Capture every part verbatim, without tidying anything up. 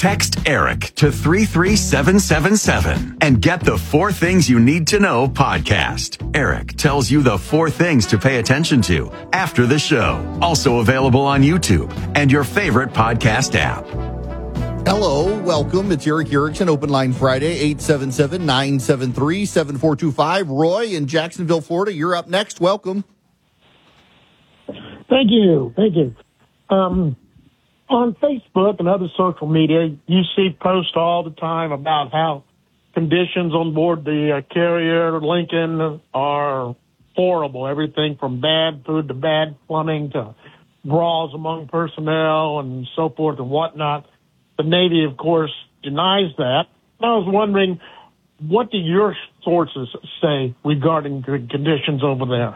Text ERIC to three three seven seven seven and get the Four Things You Need to Know podcast. ERIC tells you the four things to pay attention to after the show. Also available on YouTube and your favorite podcast app. Hello, welcome. It's Eric Erickson, Open Line Friday, eight seven seven, nine seven three, seven four two five. Roy in Jacksonville, Florida, you're up next. Welcome. Thank you. Thank you. Um, on Facebook and other social media, you see posts all the time about how conditions on board the uh, carrier Lincoln are horrible. Everything from bad food to bad plumbing to brawls among personnel and so forth and whatnot. The Navy, of course, denies that. I was wondering, what do your sources say regarding the conditions over there?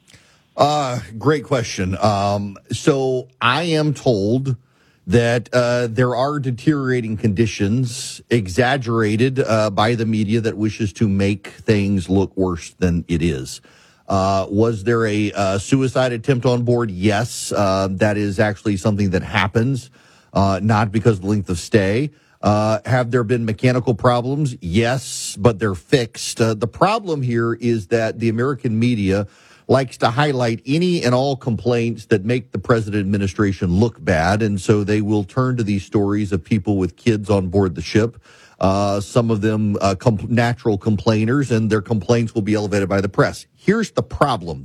Uh, great question. Um, so I am told that uh, there are deteriorating conditions exaggerated uh, by the media that wishes to make things look worse than it is. Uh, was there a uh, suicide attempt on board? Yes, uh, that is actually something that happens. Uh, not because of the length of stay. Uh, have there been mechanical problems? Yes, but they're fixed. Uh, the problem here is that the American media likes to highlight any and all complaints that make the president administration look bad, and so they will turn to these stories of people with kids on board the ship. Uh, some of them uh, com- natural complainers, and their complaints will be elevated by the press. Here's the problem.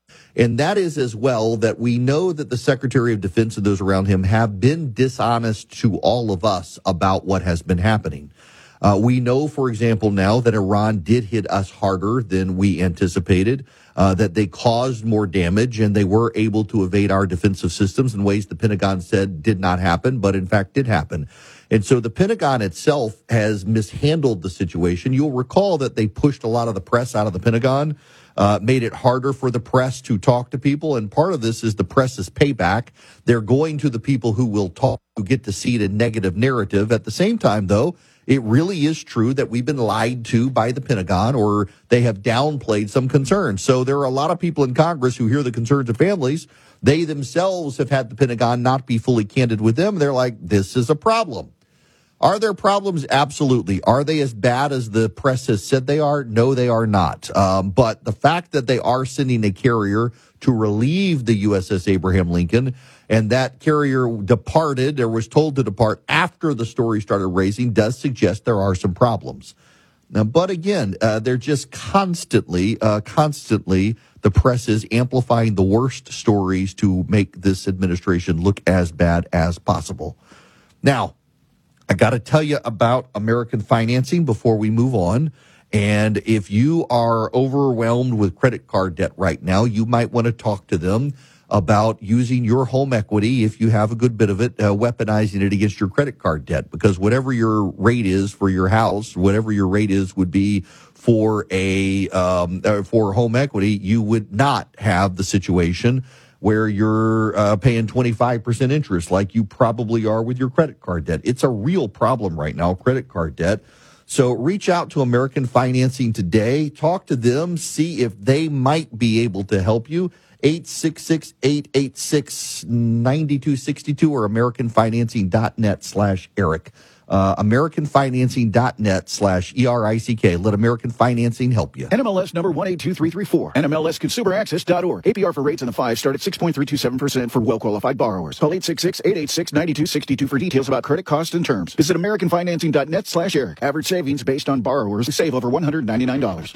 And that is as well that we know that the Secretary of Defense and those around him have been dishonest to all of us about what has been happening. Uh, we know, for example, now that Iran did hit us harder than we anticipated, uh, that they caused more damage and they were able to evade our defensive systems in ways the Pentagon said did not happen, but in fact did happen. And so the Pentagon itself has mishandled the situation. You'll recall that they pushed a lot of the press out of the Pentagon. Uh, made it harder for the press to talk to people, and part of this is the press's payback. They're going to the people who will talk, who get to see the negative narrative. At the same time, though, it really is true that we've been lied to by the Pentagon, or they have downplayed some concerns. So there are a lot of people in Congress who hear the concerns of families. They themselves have had the Pentagon not be fully candid with them. They're like, this is a problem. Are there problems? Absolutely. Are they as bad as the press has said they are? No, they are not. Um, but the fact that they are sending a carrier to relieve the U S S Abraham Lincoln, and that carrier departed or was told to depart after the story started raising, does suggest there are some problems. Now, but again, uh, they're just constantly, uh, constantly, the press is amplifying the worst stories to make this administration look as bad as possible. Now, I got to tell you about American Financing before we move on. And if you are overwhelmed with credit card debt right now, you might want to talk to them about using your home equity, if you have a good bit of it, uh, weaponizing it against your credit card debt. Because whatever your rate is for your house, whatever your rate is would be for a um, uh, for home equity, you would not have the situation where you're uh, paying twenty-five percent interest like you probably are with your credit card debt. It's a real problem right now, credit card debt. So reach out to American Financing today. Talk to them. See if they might be able to help you. eight six six, eight eight six, nine two six two or americanfinancing.net slash Eric. Uh, americanfinancing.net slash E R I C K. Let American Financing help you. N M L S number one eight two three three four. N M L S consumer access dot org. A P R for rates in the five start at six point three two seven percent for well-qualified borrowers. Call eight six six, eight eight six, nine two six two for details about credit costs and terms. Visit americanfinancing.net slash Eric. Average savings based on borrowers save over one hundred ninety-nine dollars.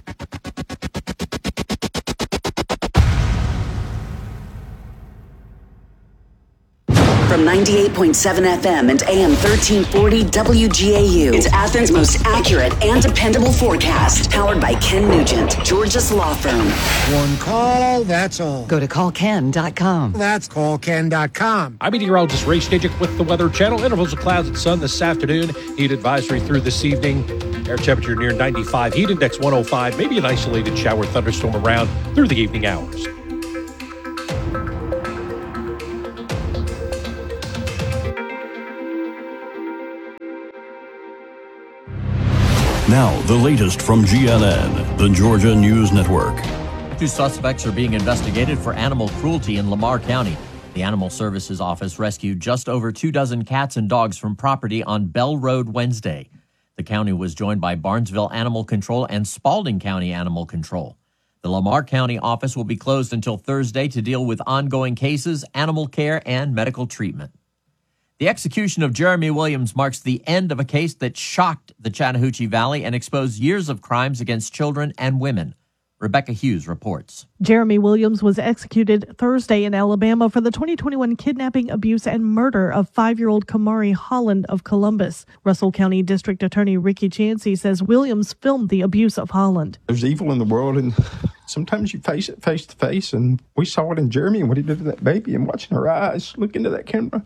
From ninety-eight point seven F M and A M thirteen forty W G A U. It's Athens' most accurate and dependable forecast. Powered by Ken Nugent, Georgia's law firm. One call, that's all. Go to call ken dot com. That's call ken dot com. I'm meteorologist Ray Stajic with the Weather Channel. Intervals of clouds and sun this afternoon. Heat advisory through this evening. Air temperature near ninety-five. Heat index one oh five. Maybe an isolated shower thunderstorm around through the evening hours. Now, the latest from G N N, the Georgia News Network. Two suspects are being investigated for animal cruelty in Lamar County. The Animal Services Office rescued just over two dozen cats and dogs from property on Bell Road Wednesday. The county was joined by Barnesville Animal Control and Spalding County Animal Control. The Lamar County office will be closed until Thursday to deal with ongoing cases, animal care, and medical treatment. The execution of Jeremy Williams marks the end of a case that shocked the Chattahoochee Valley and exposed years of crimes against children and women. Rebecca Hughes reports. Jeremy Williams was executed Thursday in Alabama for the twenty twenty-one kidnapping, abuse, and murder of five-year-old Kamari Holland of Columbus. Russell County District Attorney Ricky Chansey says Williams filmed the abuse of Holland. There's evil in the world, and sometimes you face it face to face, and we saw it in Jeremy and what he did to that baby, and watching her eyes look into that camera.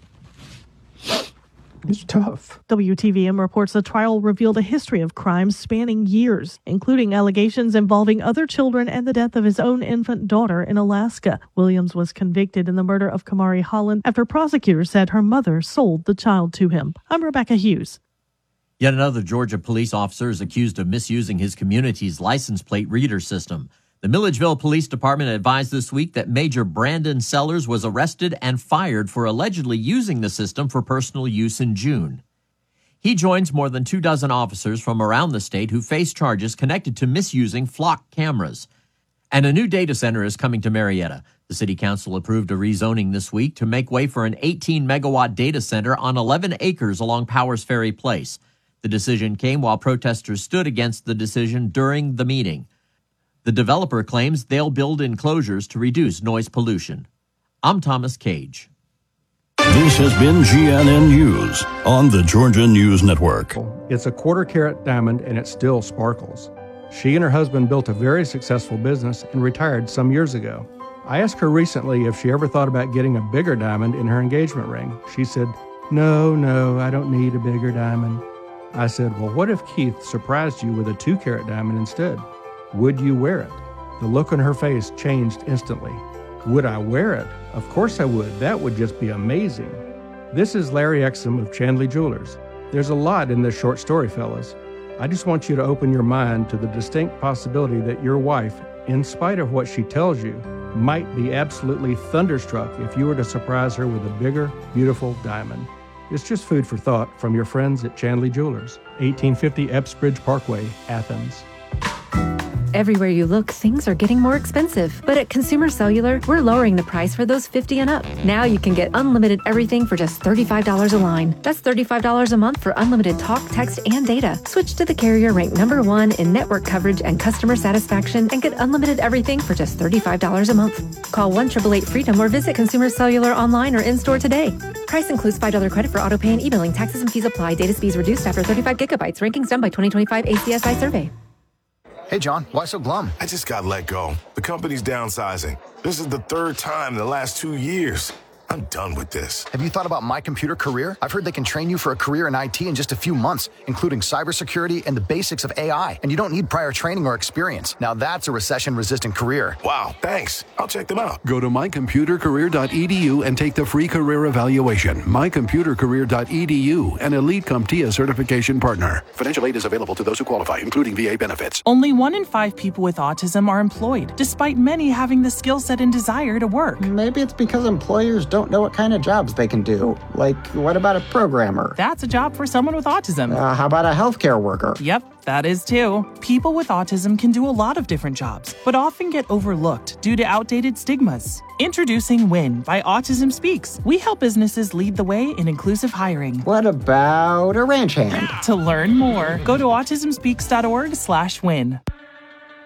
It's tough. W T V M reports the trial revealed a history of crimes spanning years, including allegations involving other children and the death of his own infant daughter in Alaska. Williams was convicted in the murder of Kamari Holland after prosecutors said her mother sold the child to him. I'm Rebecca Hughes. Yet another Georgia police officer is accused of misusing his community's license plate reader system. The Milledgeville Police Department advised this week that Major Brandon Sellers was arrested and fired for allegedly using the system for personal use in June. He joins more than two dozen officers from around the state who face charges connected to misusing flock cameras. And a new data center is coming to Marietta. The city council approved a rezoning this week to make way for an eighteen megawatt data center on eleven acres along Powers Ferry Place. The decision came while protesters stood against the decision during the meeting. The developer claims they'll build enclosures to reduce noise pollution. I'm Thomas Cage. This has been G N N News on the Georgia News Network. It's a quarter carat diamond and it still sparkles. She and her husband built a very successful business and retired some years ago. I asked her recently if she ever thought about getting a bigger diamond in her engagement ring. She said, no, no, I don't need a bigger diamond. I said, well, what if Keith surprised you with a two carat diamond instead? Would you wear it? The look on her face changed instantly. Would I wear it? Of course I would. That would just be amazing. This is Larry Exum of Chandley Jewelers. There's a lot in this short story, fellas. I just want you to open your mind to the distinct possibility that your wife, in spite of what she tells you, might be absolutely thunderstruck if you were to surprise her with a bigger, beautiful diamond. It's just food for thought from your friends at Chandley Jewelers, eighteen fifty Epsbridge Parkway, Athens. Everywhere you look, things are getting more expensive. But at Consumer Cellular, we're lowering the price for those fifty and up. Now you can get unlimited everything for just thirty-five dollars a line. That's thirty-five dollars a month for unlimited talk, text, and data. Switch to the carrier ranked number one in network coverage and customer satisfaction and get unlimited everything for just thirty-five dollars a month. Call one eight eight eight FREEDOM or visit Consumer Cellular online or in-store today. Price includes five dollars credit for auto pay and e-billing. Taxes and fees apply. Data speeds reduced after thirty-five gigabytes. Rankings done by twenty twenty-five A C S I survey. Hey, John, why so glum? I just got let go. The company's downsizing. This is the third time in the last two years. I'm done with this. Have you thought about My Computer Career? I've heard they can train you for a career in I T in just a few months, including cybersecurity and the basics of A I. And you don't need prior training or experience. Now that's a recession-resistant career. Wow, thanks. I'll check them out. Go to my computer career dot e d u and take the free career evaluation. my computer career dot e d u, an Elite CompTIA certification partner. Financial aid is available to those who qualify, including V A benefits. Only one in five people with autism are employed, despite many having the skill set and desire to work. Maybe it's because employers don't don't know what kind of jobs they can do. Like, what about a programmer? That's a job for someone with autism. Uh, how about a healthcare worker? Yep, that is too. People with autism can do a lot of different jobs, but often get overlooked due to outdated stigmas. Introducing WIN by Autism Speaks. We help businesses lead the way in inclusive hiring. What about a ranch hand? To learn more, go to autism speaks dot org slash win.